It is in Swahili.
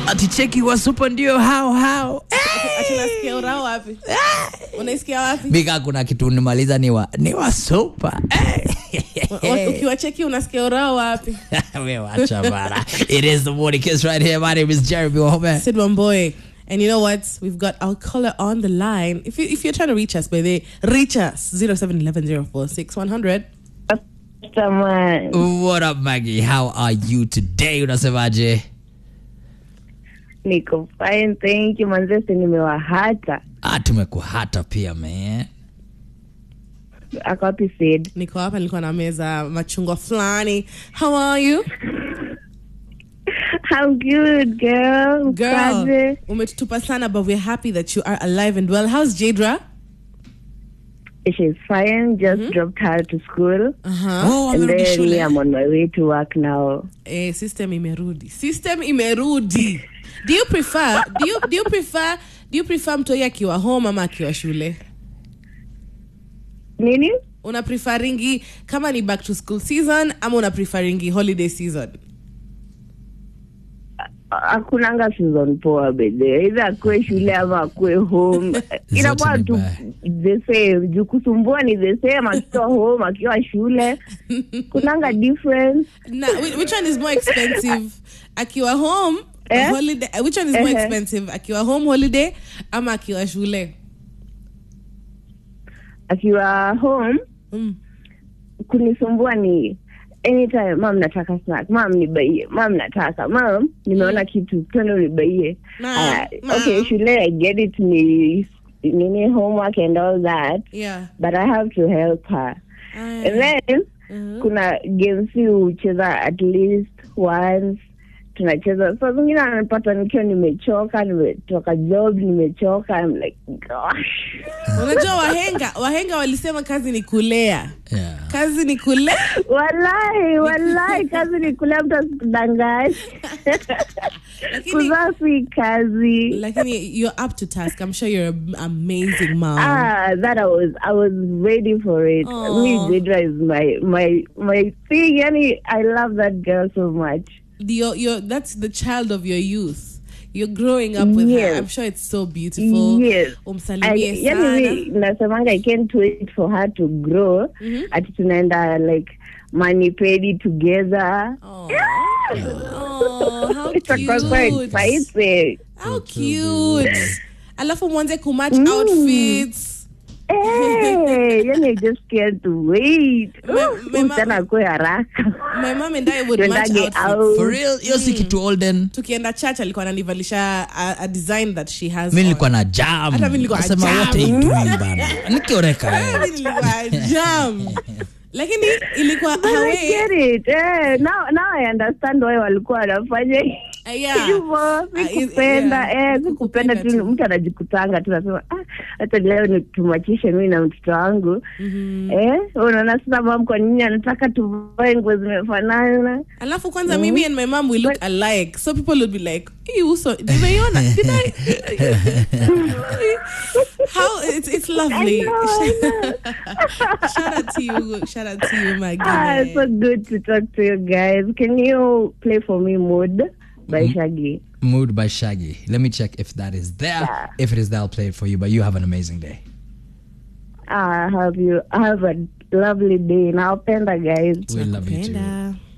Aticheki wa super ndio how. Ati nasikia urao wapi? Unaisikia wapi? Bika kuna kitu nimaliza ni wa super. Ukiwacheki unasikia urao wapi? We wacha bana. It is the morning kiss right here. My name is Jeremy Wahome. Sid Wamboy. And you know what? We've got our caller on the line. If you're trying to reach us, by the way, reach us 0711046100. What up, Maggie? How are you today? Unasemaje? Niko fine, thank you. Manzese nimewahata. Tumekuhata pia, man. Akapi said. Niko hapa nilikuwa na meza machungwa fulani. How are you? I'm good, girl. Girl, umetutupa sana, but we're happy that you are alive and well. How's Jadra? She's fine. Just dropped her to school. Oh, and then I'm on my way to work now. System imerudi. Do you prefer mtoi akiwa home ama akiwa shule? Nini? Una preferingi kama ni back to school season ama una preferingi holiday season? Akunanga season poa bede. Either akwe shule ama akwe home. Inakuwa tu the same. Jukusumbua ni the same akiwa home, akiwa shule. Kunanga difference. Which one is more expensive? Akiwa home holiday. Which one is more expensive? Akiwa home holiday ama akiwa shule? Akiwa home kunisumbua ni anytime mom nataka snack, mom nibaie, mom nataka, mom nimeona kitu twende nibaie. Okay, shule I get it, ni homework and all that. Yeah. But I have to help her. And then kuna games ucheza at least once. Tunacheza so zingine anapata nikiwa nimechoka, nimetoka job, nimechoka. I'm like, gosh. Unajua wahenga walisema kazi ni kulea. Yeah. Kazi ni kulea. Wallahi kazi ni kulea, mtadangaji. Kuzafi kazi. Lakini you're up to task. I'm sure you're an amazing mom. That I was ready for it. Me, Jadra is my thing. Yani, I love that girl so much. That's the child of your youth. You're growing up with her. I'm sure it's so beautiful. Yes. Umsalimie sana. Nasemanga I can't wait for her to grow. Ati tunaenda like mani pedi together. Oh, how cute. How cute. Alafu mwanze kumatch outfits. Hey, I just can't wait. My mom and I would match outfits. For real, you're sick to olden. Tukienda church alikuwa ananivalisha a design that she has. Mimi nilikuwa na jam. Hata mimi nilikuwa nasema what are you doing bana? Nikioreka wewe. Mimi nilikuwa jam. Lakini ilikuwa I get it. Now I understand why walikuwa wanafanya. Sikupenda tu mtu anajikutanga tu nasema hata leo nitumachishe mimi na mtoto wangu. Unaona sasa mom kwa nini anataka tuvae nguo zimefanana? Alafu kwanza mimi and my mom we look alike. So people would be like, "You so did I?" How it's lovely. I know. Shout out to you, Maggie. It's so good to talk to you guys. Can you play for me Mood by Shaggy? Mood by Shaggy. Let me check if that is there. Yeah. If it is there, I'll play it for you. But you have an amazing day. Have a lovely day. Now, Penda, guys. We love you too.